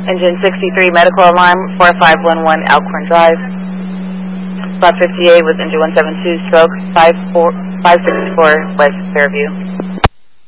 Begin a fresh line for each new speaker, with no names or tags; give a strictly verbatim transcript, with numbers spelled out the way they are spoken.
Engine sixty-three, medical alarm, four five one one Elkhorn Drive. Spot fifty-eight was engine one seven two, stroke five six four West Fairview.